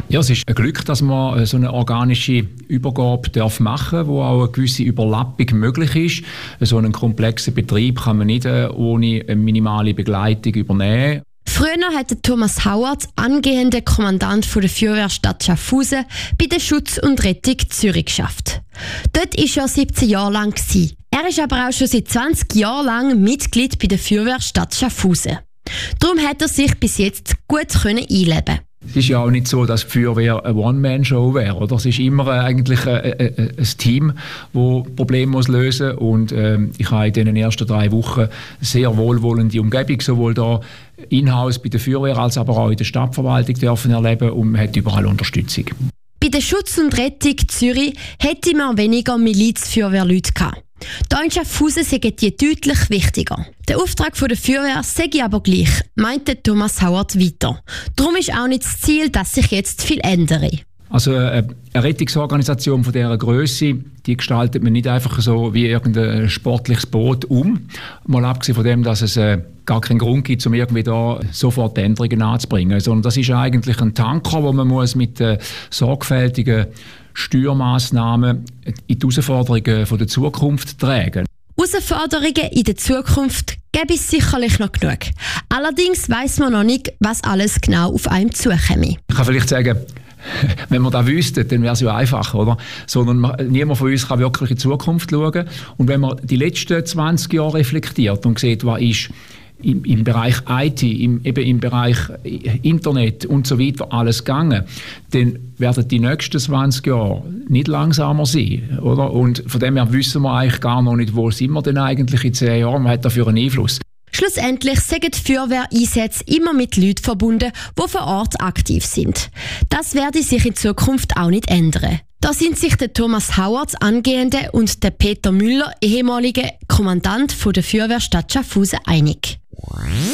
Ja, es ist ein Glück, dass man so eine organische Übergabe machen darf, wo auch eine gewisse Überlappung möglich ist. So einen komplexen Betrieb kann man nicht ohne eine minimale Begleitung übernehmen. Früher hat Thomas Hauert, angehender Kommandant der Feuerwehrstadt Schaffhausen, bei der Schutz und Rettung Zürich geschafft. Dort war er 17 Jahre lang. Er ist aber auch schon seit 20 Jahren lang Mitglied bei der Feuerwehrstadt Schaffhausen. Darum hat er sich bis jetzt gut einleben. Es ist ja auch nicht so, dass die Feuerwehr eine One-Man-Show wäre, oder? Es ist immer eigentlich ein Team, das Probleme lösen muss. Und ich habe in den ersten 3 Wochen sehr wohlwollende Umgebung, sowohl da in-house bei der Feuerwehr als aber auch in der Stadtverwaltung dürfen erleben, und man hat überall Unterstützung. Bei der Schutz und Rettung Zürich hätte man weniger Milizfeuerwehrleute gehabt. Hier in Schaffhausen sind die deutlich wichtiger. Der Auftrag der Feuerwehr sei aber gleich, meinte Thomas Hauert weiter. Darum ist auch nicht das Ziel, dass sich jetzt viel ändere. Also eine Rettungsorganisation von dieser Grösse, die gestaltet man nicht einfach so wie irgendein sportliches Boot um. Mal abgesehen von dem, dass es gar keinen Grund gibt, um irgendwie da sofort Änderungen anzubringen. Sondern das ist eigentlich ein Tanker, wo man muss mit sorgfältigen Steuermaßnahmen in die Herausforderungen der Zukunft tragen. Herausforderungen in der Zukunft gäbe es sicherlich noch genug. Allerdings weiss man noch nicht, was alles genau auf einem zukäme. Ich kann vielleicht sagen, wenn wir das wüssten, dann wäre es ja einfach, oder? Sondern niemand von uns kann wirklich in die Zukunft schauen. Und wenn man die letzten 20 Jahre reflektiert und sieht, was ist im Bereich IT, im Bereich Internet und so weiter alles gegangen, dann werden die nächsten 20 Jahre nicht langsamer sein, oder? Und von dem her wissen wir eigentlich gar noch nicht, wo sind wir denn eigentlich in 10 Jahren, man hat dafür einen Einfluss. Schlussendlich sind die Feuerwehreinsätze immer mit Leuten verbunden, die vor Ort aktiv sind. Das werde sich in Zukunft auch nicht ändern. Da sind sich der Thomas Hauert, angehende, und der Peter Müller, ehemalige Kommandant der Feuerwehrstadt Schaffhausen, einig.